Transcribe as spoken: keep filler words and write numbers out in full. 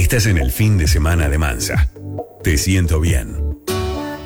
Estás en el fin de semana de Mansa. Te siento bien.